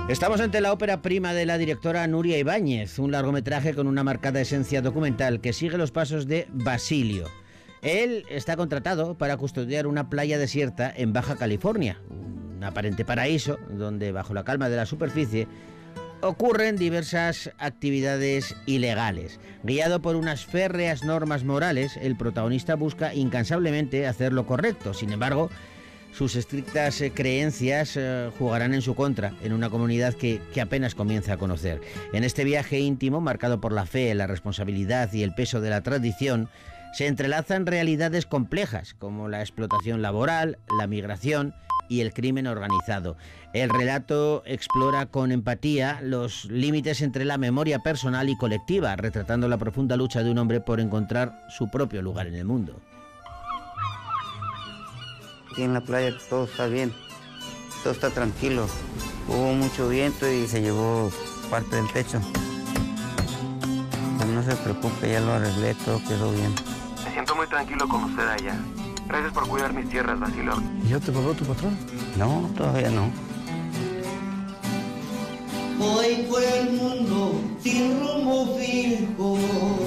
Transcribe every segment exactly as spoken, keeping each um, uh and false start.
Estamos ante la ópera prima de la directora Nuria Ibáñez, un largometraje con una marcada esencia documental que sigue los pasos de Basilio. Él está contratado para custodiar una playa desierta en Baja California, un aparente paraíso donde bajo la calma de la superficie ocurren diversas actividades ilegales. Guiado por unas férreas normas morales, el protagonista busca incansablemente hacer lo correcto. Sin embargo, sus estrictas eh, creencias eh, jugarán en su contra en una comunidad que, que apenas comienza a conocer. En este viaje íntimo, marcado por la fe, la responsabilidad y el peso de la tradición, se entrelazan realidades complejas como la explotación laboral, la migración y el crimen organizado. El relato explora con empatía los límites entre la memoria personal y colectiva, retratando la profunda lucha de un hombre por encontrar su propio lugar en el mundo. Aquí en la playa todo está bien, todo está tranquilo. Hubo mucho viento y se llevó parte del techo. Pero no se preocupe, ya lo arreglé, todo quedó bien. Me siento muy tranquilo con usted allá. Gracias por cuidar mis tierras, Basilio. ¿Y ya te pagó tu patrón? No, todavía no. Voy por el mundo sin rumbo fijo.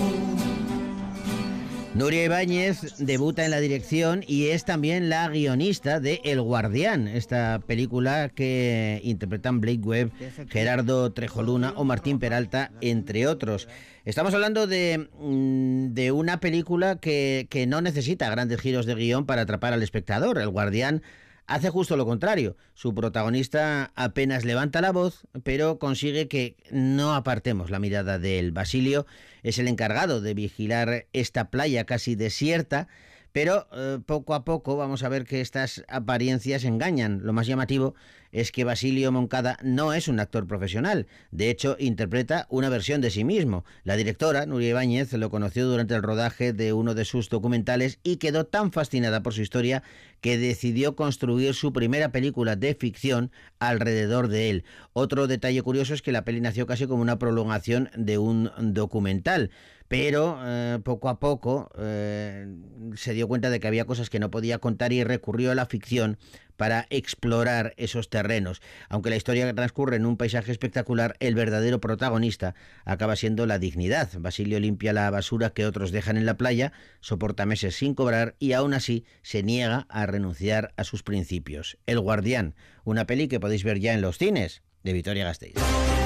Nuria Ibáñez debuta en la dirección y es también la guionista de El Guardián, esta película que interpretan Blake Webb, Gerardo Trejoluna o Martín Peralta, entre otros. Estamos hablando de, de una película que, que no necesita grandes giros de guión para atrapar al espectador. El Guardián hace justo lo contrario. Su protagonista apenas levanta la voz, pero consigue que no apartemos la mirada de él. Basilio es el encargado de vigilar esta playa casi desierta, pero eh, poco a poco vamos a ver que estas apariencias engañan. Lo más llamativo es que Basilio Moncada no es un actor profesional. De hecho, interpreta una versión de sí mismo. La directora, Nuria Ibáñez, lo conoció durante el rodaje de uno de sus documentales y quedó tan fascinada por su historia que decidió construir su primera película de ficción alrededor de él. Otro detalle curioso es que la peli nació casi como una prolongación de un documental, pero eh, poco a poco eh, se dio cuenta de que había cosas que no podía contar y recurrió a la ficción para explorar esos terrenos. Aunque la historia transcurre en un paisaje espectacular, el verdadero protagonista acaba siendo la dignidad. Basilio limpia la basura que otros dejan en la playa, soporta meses sin cobrar y aún así se niega a renunciar a sus principios. El Guardián, una peli que podéis ver ya en los cines de Vitoria-Gasteiz.